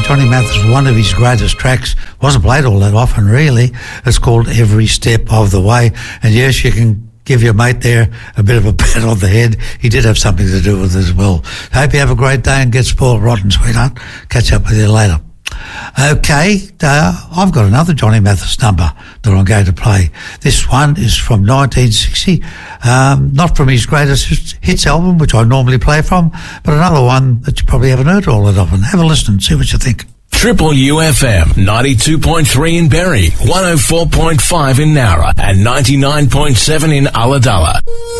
Johnny Mathis, one of his greatest tracks, wasn't played all that often really. It's called Every Step of the Way. And yes, you can give your mate there a bit of a pat on the head. He did have something to do with it as well. Hope you have a great day and get spoiled rotten, sweetheart. Catch up with you later. Okay, I've got another Johnny Mathis number that I'm going to play. This one is from 1960, not from his greatest hits album, which I normally play from, but another one that you probably haven't heard all that often. Have a listen and see what you think. Triple UFM 92.3 in Berry, 104.5 in Nowra, and 99.7 in Ulladulla.